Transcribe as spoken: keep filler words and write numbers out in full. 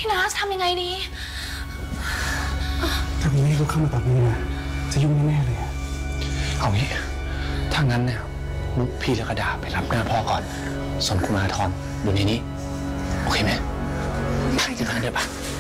พี่นาทำยังไงดีถ้าคุณแม่เขาเข้ามาตอนนี้นะจะยุ่งแน่ๆเลยอะเอางี้ถ้างั้นเนี่ยมุกพี่และกระดาไปรับหน้าพ่อก่อนส่วนคุณอาทรอยู่ในนี้โอเคไหมไปกันเถอะปะ